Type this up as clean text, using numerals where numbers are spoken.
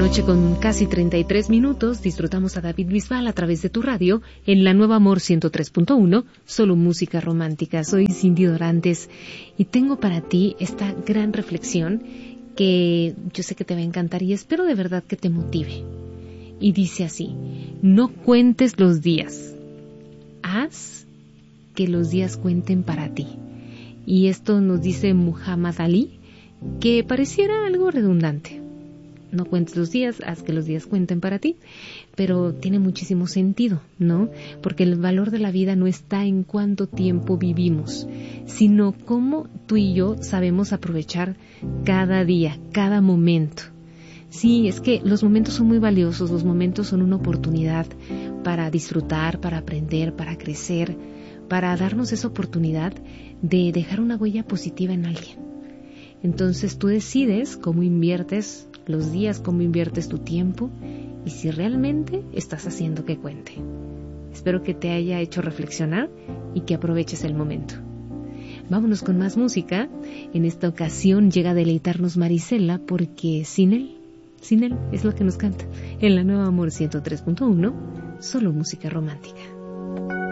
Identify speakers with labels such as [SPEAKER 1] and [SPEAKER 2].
[SPEAKER 1] noche con casi 33 minutos. Disfrutamos a David Bisbal a través de tu radio en la Nueva Amor 103.1, solo música romántica. Soy Cindy Dorantes y tengo para ti esta gran reflexión que yo sé que te va a encantar y espero de verdad que te motive. Y dice así: no cuentes los días, haz que los días cuenten para ti. Y esto nos dice Muhammad Ali, que pareciera algo redundante. No cuentes los días, haz que los días cuenten para ti, pero tiene muchísimo sentido, ¿no? Porque el valor de la vida no está en cuánto tiempo vivimos, sino cómo tú y yo sabemos aprovechar cada día, cada momento. Sí, es que los momentos son muy valiosos, los momentos son una oportunidad para disfrutar, para aprender, para crecer, para darnos esa oportunidad de dejar una huella positiva en alguien. Entonces tú decides cómo inviertes los días, cómo inviertes tu tiempo y si realmente estás haciendo que cuente. Espero que te haya hecho reflexionar y que aproveches el momento. Vámonos con más música. En esta ocasión llega a deleitarnos Marisela, porque sin él es lo que nos canta en la Nueva Amor 103.1, solo música romántica.